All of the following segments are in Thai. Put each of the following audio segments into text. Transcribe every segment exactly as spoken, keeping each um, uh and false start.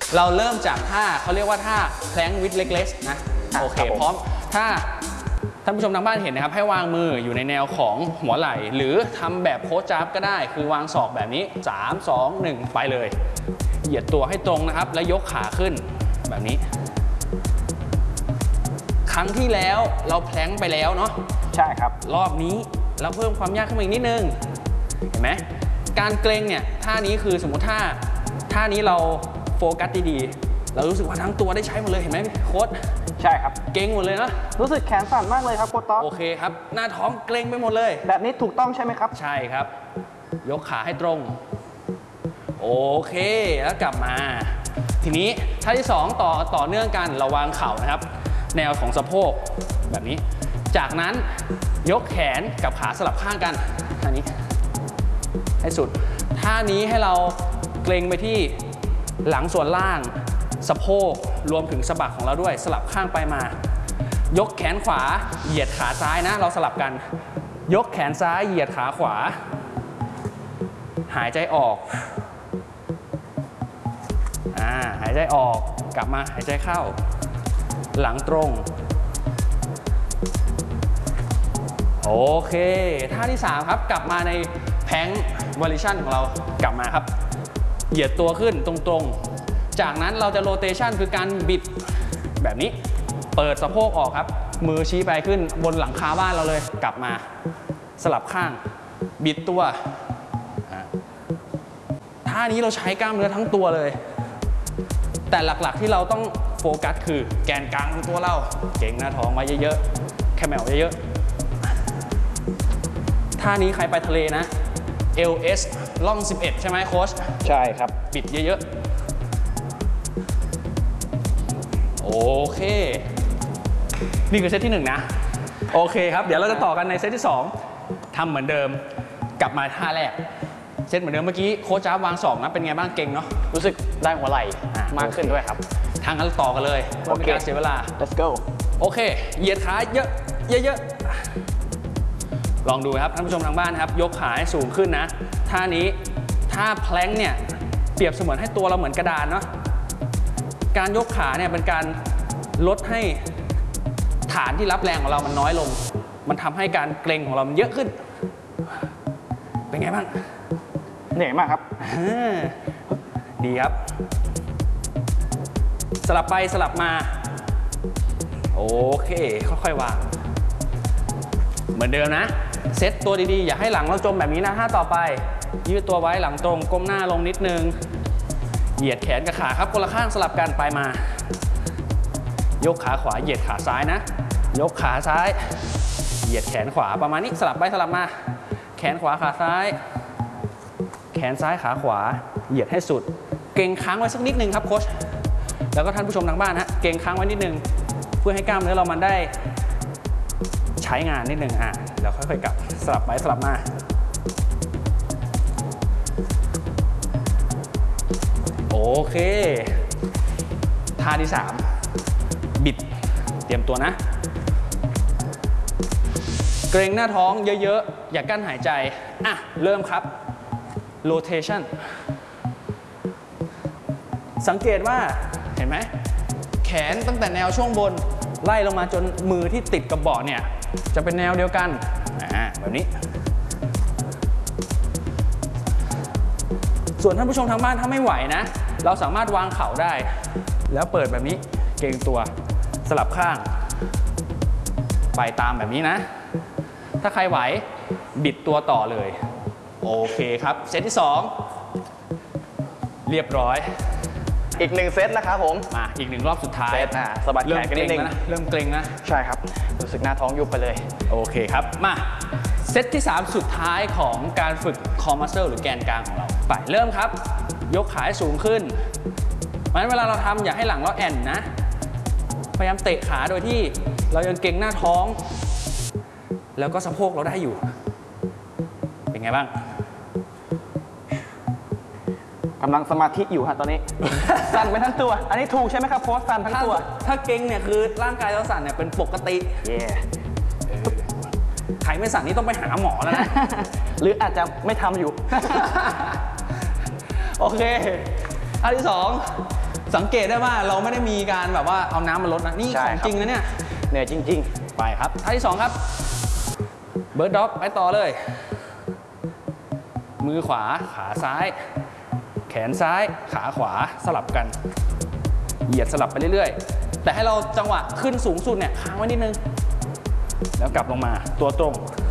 เราเริ่มจากท่าเขาเรียกว่าท่าแพลงวิดเล็กๆนะโอเคพร้อมถ้าท่านผู้ชมทางบ้านเห็นนะครับให้วางมืออยู่ในแนวของหัวไหล่หรือทำแบบโค้ชจับก็ได้คือวางศอกแบบนี้สาม สอง หนึ่งไปเลยเหยียดตัวให้ตรงนะครับแล้วยกขาขึ้นแบบนี้ครั้งที่แล้วเราแพลงไปแล้วเนาะใช่ครับรอบนี้เราเพิ่มความยากขึ้นมาอีกนิดนึงเห็นไหมการเกรงเนี่ยท่านี้คือสมมติท่าท่านี้เราโฟกัสดีๆเรารู้สึกว่าทั้งตัวได้ใช้หมดเลยเห็นไหมโค้ชใช่ครับเกรงหมดเลยนะรู้สึกแขนสั่นมากเลยครับโค้ชต๊อกโอเคครับหน้าท้องเกรงไปหมดเลยแบบนี้ถูกต้องใช่ไหมครับใช่ครับยกขาให้ตรงโอเคแล้วกลับมาทีนี้ท่าที่สองต่อต่อเนื่องกันเราวางเข่านะครับแนวของสะโพกแบบนี้จากนั้นยกแขนกับขาสลับข้างกันท่านี้ให้สุดท่านี้ให้เราเกรงไปที่หลังส่วนล่างสะโพกรวมถึงสะบักของเราด้วยสลับข้างไปมายกแขนขวาเหยียดขาซ้ายนะเราสลับกันยกแขนซ้ายเหยียดขาขวาหายใจออกอ่าหายใจออกกลับมาหายใจเข้าหลังตรงโอเคท่าที่สามครับกลับมาในแพงวอลิชั่นของเรากลับมาครับเหยียดตัวขึ้นตรงๆจากนั้นเราจะโรเตชันคือการบิดแบบนี้เปิดสะโพกออกครับมือชี้ไปขึ้นบนหลังคาบ้านเราเลยกลับมาสลับข้างบิดตัวท่านี้เราใช้กล้ามเนื้อทั้งตัวเลยแต่หลักๆที่เราต้องโฟกัสคือแกนกลางของตัวเราเก่งหน้าท้องไว้เยอะๆแคมเมลเยอะๆท่านี้ใครไปทะเลนะ เอล เอส ล่องสิบเอ็ดใช่ไหมโค้ชใช่ครับบิดเยอะๆโอเคนี่คือเซตที่หนึ่งนะโอเคครับเดี๋ยวเราจะต่อกันในเซตที่สองทำเหมือนเดิมกลับมาท่าแรกเซตเหมือนเดิมเมื่อกี้โค้ชจ้าบวางสองนะเป็นไงบ้างเก่งเนาะรู้สึกได้หัวไหล่มากขึ้นด้วยครับทางนั้นต่อกันเลยเพื่อไม่การเสียเวลา let's go โอเคเหยียดขาเยอะเยอะๆลองดูครับท่านผู้ชมทางบ้านครับยกขาให้สูงขึ้นนะท่านี้ท่าแพลงเนี่ยเปรียบเสมือนให้ตัวเราเหมือนกระดานเนาะการยกขาเนี่ยเป็นการลดให้ฐานที่รับแรงของเรามันน้อยลงมันทำให้การเกร็งของเรามันเยอะขึ้นเป็นไงบ้างเหนื่อยมากครับดีครับสลับไปสลับมาโอเคค่อยๆวางเหมือนเดิมนะเซตตัวดีๆอย่าให้หลังเราจมแบบนี้นะท่าต่อไปยืดตัวไว้หลังตรงก้มหน้าลงนิดนึงเหยียดแขนกับขาครับคนละข้างสลับกันไปมายกขาขวาเหยียดขาซ้ายนะยกขาซ้ายเหยียดแขนขวาประมาณนี้สลับไปสลับมาแขนขวาขาซ้ายแขนซ้ายขาขวาเหยียดให้สุดเกรงค้างไว้สักนิดนึงครับโค้ชแล้วก็ท่านผู้ชมทางบ้านฮะเกรงค้างไว้นิดนึงเพื่อให้กล้ามเนื้อเรามันได้ใช้งานนิดนึงอ่ะเดี๋ยวค่อยๆกลับสลับไปสลับมาโอเคท่าที่สามบิดเตรียมตัวนะเกรงหน้าท้องเยอะๆอย่ากั้นหายใจอ่ะเริ่มครับrotation สังเกตว่าเห็นไหมแขนตั้งแต่แนวช่วงบนไล่ลงมาจนมือที่ติดกับเบาะเนี่ยจะเป็นแนวเดียวกันอ่าแบบนี้ส่วนท่านผู้ชมทางบ้านถ้าไม่ไหวนะเราสามารถวางเข่าได้แล้วเปิดแบบนี้เกรงตัวสลับข้างไปตามแบบนี้นะถ้าใครไหวบิดตัวต่อเลยโอเคครับเซตที่สองเรียบร้อยอีกหนึ่งเซตนะครับผมมาอีกหนึ่งรอบสุดท้ายเซตนะสะบัดแขนกันนิดนึงนะเริ่มเกร็งนะใช่ครับรู้สึกหน้าท้องยุบไปเลยโอเคครับมาเซตที่สามสุดท้ายของการฝึกคอมัสเซิลหรือแกนกลางของเราไปเริ่มครับยกขาให้สูงขึ้นเพราะฉะนั้นเวลาเราทำอย่าให้หลังเราแอนนะพยายามเตะขาโดยที่เรายังเกร็งหน้าท้องแล้วก็สะโพกเราได้อยู่เป็นไงบ้างกำลังสมาธิอยู่ฮะตอนนี้ สั่นไปทั้งตัวอันนี้ถูกใช่ไหมครับโค้ชสั่นทั้งตัวถ้าเก่งเนี่ยคือร่างกายเราสั่นเนี่ยเป็นปกติใครไม่สั่นนี่ต้องไปหาหมอแล้วนะหรืออาจจะไม่ทำอยู่โอเคอันที่สองสังเกตได้ว่าเราไม่ได้มีการแบบว่าเอาน้ำมาลดนะนี่ใช่ของครับจริงนะเนี่ยเหนื่อยจริงไปครับท่าที่สองครับเบิร์ดด็อกไปต่อเลย มือขวาขาซ้าย แขนซ้ายขาขวาสลับกันเหยียดสลับไปเรื่อยๆแต่ให้เราจังหวะขึ้นสูงสุดเนี่ยค้างไว้นิดนึงแล้วกลับลงมาตัวตรง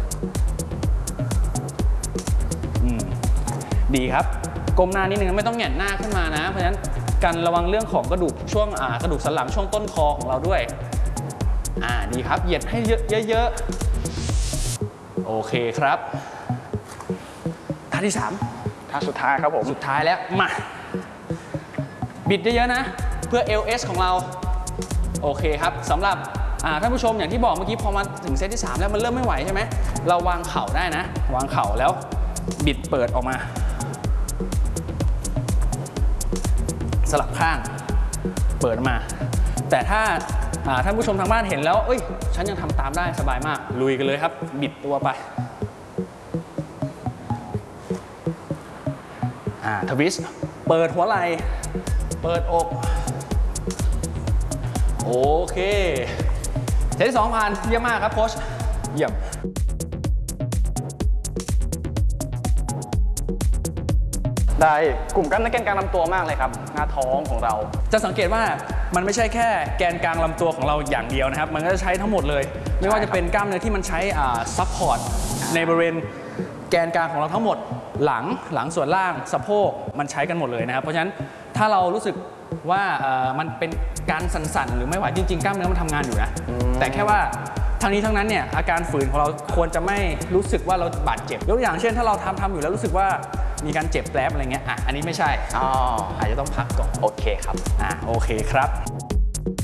อืมดีครับก้มหน้านิดนึงไม่ต้องแหง่นหน้าขึ้นมานะเพราะฉะนั้นการระวังเรื่องของกระดูกช่วงอ่ากระดูกสันหลังช่วงต้นคอของเราด้วยอ่าดีครับเหยียดให้เยอะๆโอเคครับท่าที่สามๆท่าสุดท้ายครับผมสุดท้ายแล้วมาบิดเยอะๆนะเพื่อ แอล เอส ของเราโอเคครับสำหรับท่านผู้ชมอย่างที่บอกเมื่อกี้พอมาถึงเซตที่สามแล้วมันเริ่มไม่ไหวใช่ไหมเราวางเข่าได้นะวางเข่าแล้วบิดเปิดออกมาสลับข้างเปิดมาแต่ถ้าท่านผู้ชมทางบ้านเห็นแล้วเอ้ยฉันยังทำตามได้สบายมากลุยกันเลยครับบิดตัวไปอ่าทวิสต์เปิดหัวไหล่เปิดอกโอเคเซตที่สองผ่านเยี่ยมมากครับโค้ชเยี่ยมได้กลุ่มกล้ามเนื้อแกนกลางลำตัวมากเลยครับหน้าท้องของเราจะสังเกตว่ามันไม่ใช่แค่แกนกลางลำตัวของเราอย่างเดียวนะครับมันก็จะใช้ทั้งหมดเลยไม่ว่าจะเป็นกล้ามเนื้อที่มันใช้ซัพพอร์ตในบริเวณแกนกลางของเราทั้งหมดหลังหลังส่วนล่างสะโพกมันใช้กันหมดเลยนะครับเพราะฉะนั้นถ้าเรารู้สึกว่ามันเป็นการสั่นๆหรือไม่ไหวจริงๆกล้ามเนื้อมันทำงานอยู่นะแต่แค่ว่าทั้งนี้ทั้งนั้นเนี่ยอาการฝืนของเราควรจะไม่รู้สึกว่าเราบาดเจ็บยกตัวอย่างเช่นถ้าเราทำทำอยู่แล้วรู้สึกว่ามีการเจ็บแผลอะไรเงี้ยอ่ะอันนี้ไม่ใช่อ๋ออาจจะต้องพักก่อนโอเคครับอ่ะโอเคครับ